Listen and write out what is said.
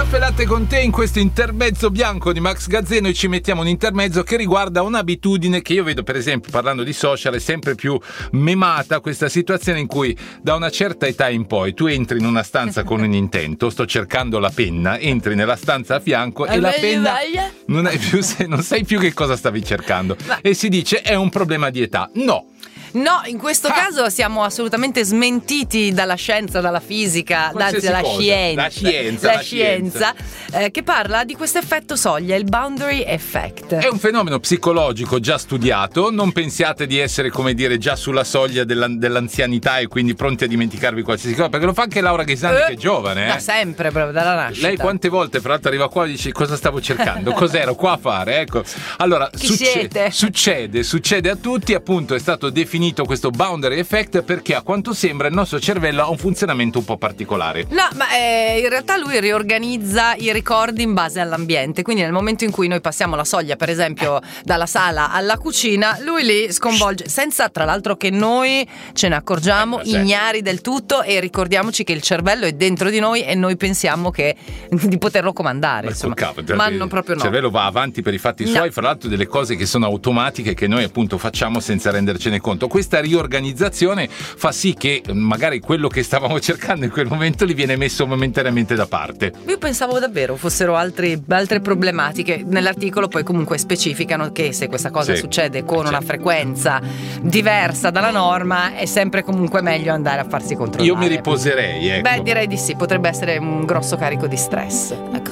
Caffè Latte con te in questo intermezzo bianco di Max Gazzeno, e ci mettiamo un intermezzo che riguarda un'abitudine che io vedo, per esempio, parlando di social, è sempre più memata questa situazione in cui da una certa età in poi tu entri in una stanza con un intento, sto cercando la penna, entri nella stanza a fianco e la penna non sai più che cosa stavi cercando, e si dice è un problema di età. No, in questo caso siamo assolutamente smentiti dalla scienza, dalla fisica, anzi dalla scienza, che parla di questo effetto soglia, il boundary effect. È un fenomeno psicologico già studiato, non pensiate di essere, come dire, già sulla soglia dell'anzianità e quindi pronti a dimenticarvi qualsiasi cosa, perché lo fa anche Laura Ghisani che è giovane. Da sempre, proprio dalla nascita. Lei quante volte, fra l'altro, arriva qua e dice cosa stavo cercando, cos'ero qua a fare, ecco. Allora, succede a tutti, appunto è stato definito questo boundary effect perché a quanto sembra il nostro cervello ha un funzionamento un po' particolare. No, ma in realtà lui riorganizza i ricordi in base all'ambiente, quindi nel momento in cui noi passiamo la soglia, per esempio dalla sala alla cucina, lui li sconvolge senza, tra l'altro, che noi ce ne accorgiamo, ignari del tutto, e ricordiamoci che il cervello è dentro di noi e noi pensiamo di poterlo comandare, insomma. Ma non proprio no. Il cervello va avanti per i fatti suoi, fra l'altro delle cose che sono automatiche che noi appunto facciamo senza rendercene conto. Questa riorganizzazione fa sì che magari quello che stavamo cercando in quel momento li viene messo momentaneamente da parte. Io pensavo davvero fossero altre problematiche. Nell'articolo poi comunque specificano che se questa cosa succede con una frequenza diversa dalla norma è sempre comunque meglio andare a farsi controllare. Io mi riposerei, ecco. Beh, direi di sì, potrebbe essere un grosso carico di stress, ecco.